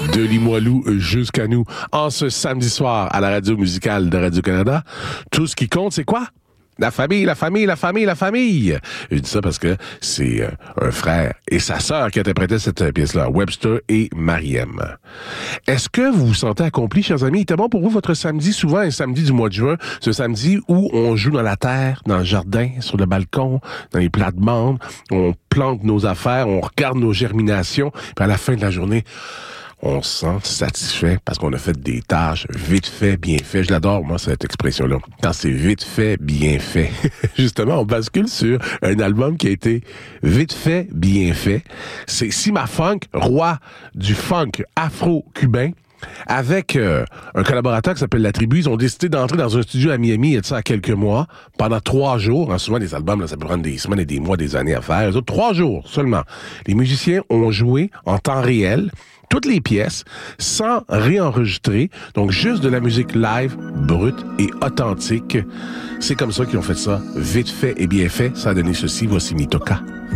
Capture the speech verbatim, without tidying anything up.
de Limoilou jusqu'à nous, en ce samedi soir à la radio musicale de Radio-Canada. Tout ce qui compte, c'est quoi? La famille, la famille, la famille, la famille. Je dis ça parce que c'est euh, un frère et sa sœur qui interprétaient cette euh, pièce-là, Webster et Mariem. Est-ce que vous vous sentez accompli, chers amis? Il était bon pour vous votre samedi, souvent un samedi du mois de juin, ce samedi où on joue dans la terre, dans le jardin, sur le balcon, dans les plates-bandes, on plante nos affaires, on regarde nos germinations, puis à la fin de la journée, on se sent satisfait parce qu'on a fait des tâches vite fait, bien fait. Je l'adore, moi, cette expression-là. Quand c'est vite fait, bien fait. Justement, on bascule sur un album qui a été vite fait, bien fait. C'est Sima Funk, roi du funk afro-cubain. Avec euh, un collaborateur qui s'appelle La Tribu, ils ont décidé d'entrer dans un studio à Miami, il y a de ça quelques mois, pendant trois jours. Hein, souvent, les albums, là, ça peut prendre des semaines et des mois, des années à faire. Les autres, trois jours seulement. Les musiciens ont joué en temps réel toutes les pièces, sans réenregistrer, donc juste de la musique live, brute et authentique. C'est comme ça qu'ils ont fait ça, vite fait et bien fait. Ça a donné ceci, voici Mitoka.